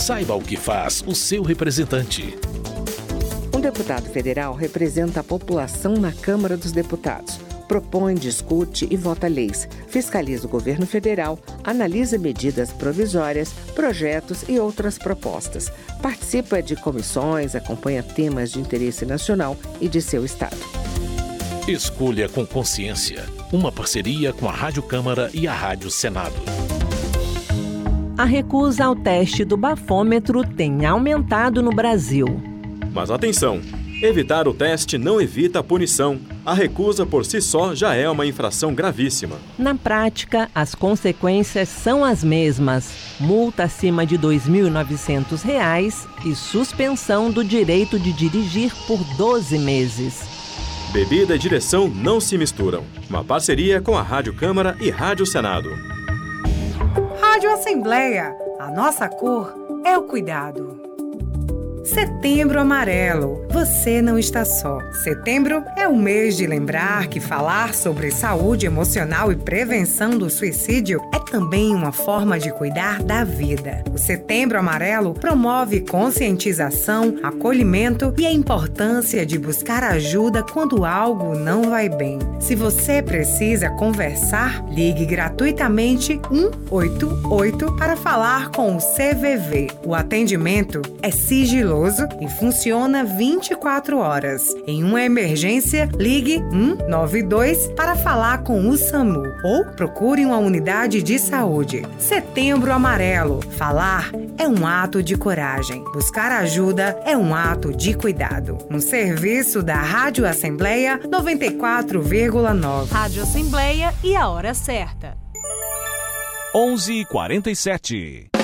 Saiba o que faz o seu representante. Um deputado federal representa a população na Câmara dos Deputados. Propõe, discute e vota leis, fiscaliza o governo federal, analisa medidas provisórias, projetos e outras propostas. Participa de comissões, acompanha temas de interesse nacional e de seu estado. Escolha com consciência. Uma parceria com a Rádio Câmara e a Rádio Senado. A recusa ao teste do bafômetro tem aumentado no Brasil. Mas atenção! Evitar o teste não evita a punição. A recusa por si só já é uma infração gravíssima. Na prática, as consequências são as mesmas: multa acima de R$ 2.900 e suspensão do direito de dirigir por 12 meses. Bebida e direção não se misturam. Uma parceria com a Rádio Câmara e Rádio Senado. Rádio Assembleia. A nossa cor é o cuidado. Setembro Amarelo. Você não está só. Setembro é o mês de lembrar que falar sobre saúde emocional e prevenção do suicídio é também uma forma de cuidar da vida. O Setembro Amarelo promove conscientização, acolhimento e a importância de buscar ajuda quando algo não vai bem. Se você precisa conversar, ligue gratuitamente 188 para falar com o CVV. O atendimento é sigiloso e funciona 24 horas. Em uma emergência, ligue 192 para falar com o SAMU ou procure uma unidade de saúde. Setembro Amarelo. Falar é um ato de coragem. Buscar ajuda é um ato de cuidado. Um serviço da Rádio Assembleia 94,9. Rádio Assembleia e a hora certa. 11h47.